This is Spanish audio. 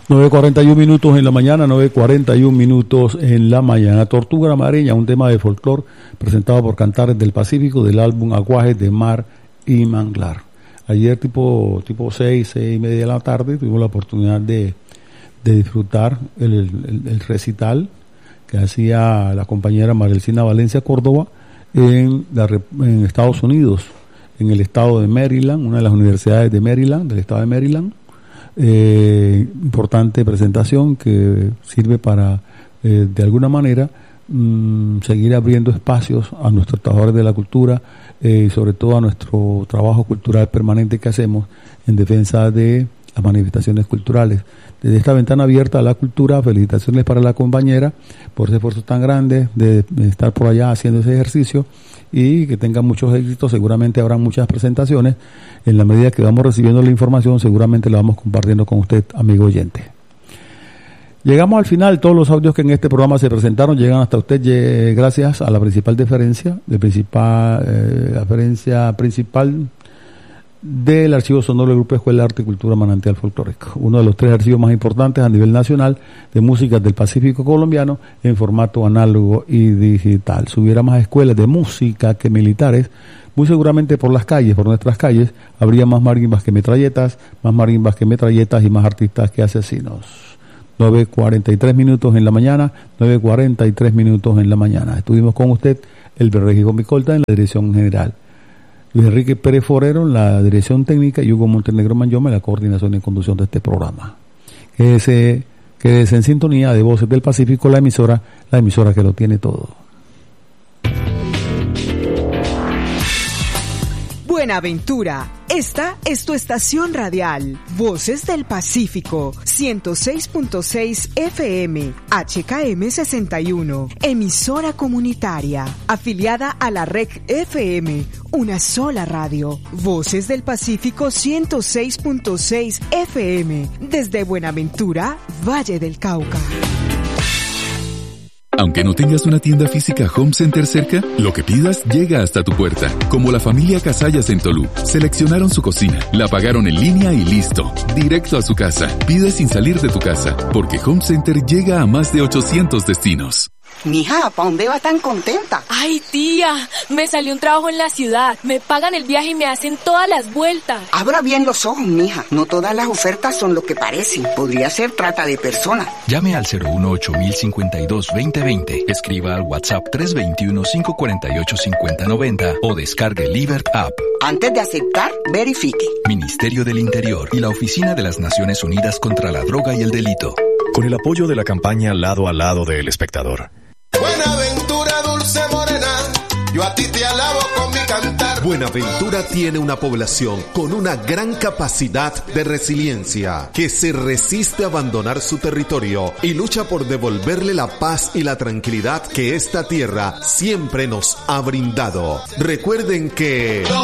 9:41 minutos en la mañana, 9:41 minutos en la mañana. Tortuga Amareña, un tema de folclore presentado por Cantares del Pacífico del álbum Aguajes de Mar y Manglar. Ayer tipo 6:30 de la tarde tuvimos la oportunidad de disfrutar el recital que hacía la compañera Marelcina Valencia Córdoba en Estados Unidos, en el estado de Maryland, una de las universidades de Maryland, del estado de Maryland. Importante presentación que sirve para de alguna manera seguir abriendo espacios a nuestros trabajadores de la cultura y sobre todo a nuestro trabajo cultural permanente que hacemos en defensa de las manifestaciones culturales. Desde esta ventana abierta a la cultura, felicitaciones para la compañera por ese esfuerzo tan grande de estar por allá haciendo ese ejercicio y que tengan muchos éxitos. Seguramente habrá muchas presentaciones. En la medida que vamos recibiendo la información, seguramente la vamos compartiendo con usted, amigo oyente. Llegamos al final. Todos los audios que en este programa se presentaron llegan hasta usted gracias a la principal deferencia principal del Archivo Sonoro del Grupo Escuela de Arte y Cultura Manantial Folclórico, uno de los 3 archivos más importantes a nivel nacional de músicas del Pacífico colombiano en formato análogo y digital. Si hubiera más escuelas de música que militares, muy seguramente por nuestras calles, habría más marimbas que metralletas y más artistas que asesinos. 9:43 minutos en la mañana, 9:43 minutos en la mañana. Estuvimos con usted, Elber Regis Micolta, en la dirección general. Luis Enrique Pérez Forero en la dirección técnica y Hugo Montenegro Manyoma en la coordinación y conducción de este programa. Quédese en sintonía de Voces del Pacífico, la emisora que lo tiene todo. Buenaventura, esta es tu estación radial, Voces del Pacífico, 106.6 FM, HKM 61, emisora comunitaria, afiliada a la Red FM, una sola radio, Voces del Pacífico 106.6 FM, desde Buenaventura, Valle del Cauca. Aunque no tengas una tienda física Home Center cerca, lo que pidas llega hasta tu puerta. Como la familia Casallas en Tolú. Seleccionaron su cocina, la pagaron en línea y listo. Directo a su casa. Pide sin salir de tu casa, porque Home Center llega a más de 800 destinos. Mija, ¿pa' dónde va tan contenta? Ay, tía, me salió un trabajo en la ciudad. Me pagan el viaje y me hacen todas las vueltas. Abra bien los ojos, mija. No todas las ofertas son lo que parecen. Podría ser trata de personas. Llame al 018-052-2020. Escriba al WhatsApp 321-548-5090 o descargue Libert App. Antes de aceptar, verifique. Ministerio del Interior y la Oficina de las Naciones Unidas contra la Droga y el Delito. Con el apoyo de la campaña Lado a Lado de El Espectador. Buenaventura, dulce morena, yo a ti te alabo con mi cantar. Buenaventura tiene una población con una gran capacidad de resiliencia, que se resiste a abandonar su territorio y lucha por devolverle la paz y la tranquilidad que esta tierra siempre nos ha brindado. Recuerden que